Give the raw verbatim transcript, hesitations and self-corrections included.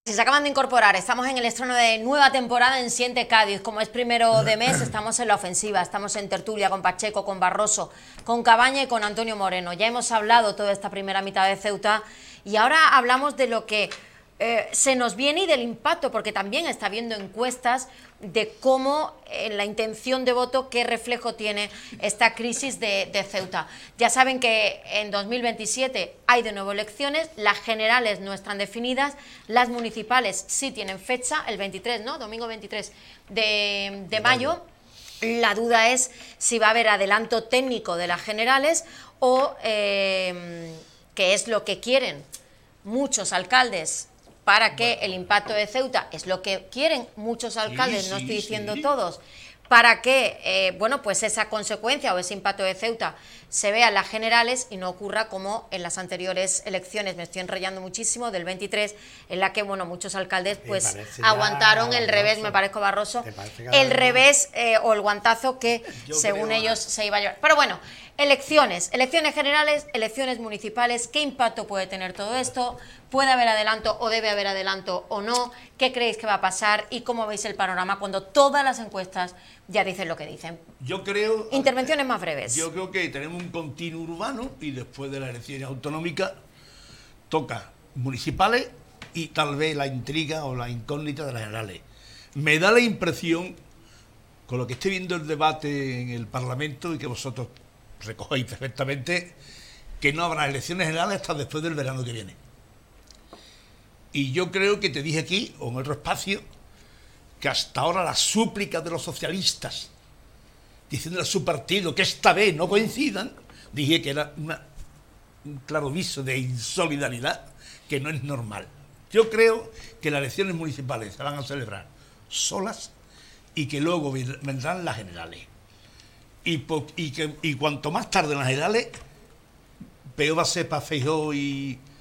Si se acaban de incorporar, estamos en el estreno de nueva temporada en Siente Cádiz. Como es primero de mes, estamos en la ofensiva, estamos en tertulia con Pacheco, con Barroso, con Cabaña y con Antonio Moreno. Ya hemos hablado toda esta primera mitad de Ceuta y ahora hablamos de lo que eh, se nos viene y del impacto, porque también está habiendo encuestas de cómo en eh, la intención de voto, qué reflejo tiene esta crisis de, de Ceuta. Ya saben que en dos mil veintisiete hay de nuevo elecciones, las generales no están definidas, las municipales sí tienen fecha, el veintitrés, ¿no? Domingo veintitrés de, de mayo. La duda es si va a haber adelanto técnico de las generales o eh, qué es lo que quieren muchos alcaldes para que el impacto de Ceuta, es lo que quieren muchos alcaldes, sí, sí, no estoy diciendo sí. todos, para que, eh, bueno, pues esa consecuencia o ese impacto de Ceuta se vea en las generales y no ocurra como en las anteriores elecciones, me estoy enrollando muchísimo, del veintitrés, en la que, bueno, muchos alcaldes pues aguantaron el revés, me parezco Barroso, el revés eh, o el guantazo que Yo según creo, ellos se iba a llevar. Pero bueno, elecciones, elecciones generales, elecciones municipales, ¿qué impacto puede tener todo esto? ¿Puede haber adelanto o debe haber adelanto o no? ¿Qué creéis que va a pasar? ¿Y cómo veis el panorama cuando todas las encuestas ya dicen lo que dicen? Yo creo... Intervenciones más breves. Yo creo que tenemos un continuo urbano y después de las elecciones autonómicas toca municipales y tal vez la intriga o la incógnita de las generales. Me da la impresión, con lo que estoy viendo el debate en el Parlamento y que vosotros recogéis perfectamente, que no habrá elecciones generales hasta después del verano que viene. Y yo creo que te dije aquí, o en otro espacio, que hasta ahora las súplicas de los socialistas, diciendo a su partido que esta vez no coincidan, dije que era una, un claro viso de insolidaridad que no es normal. Yo creo que las elecciones municipales se van a celebrar solas y que luego vendrán las generales. Y, y, que, y cuanto más tarde las generales, peor va a ser para Feijóo y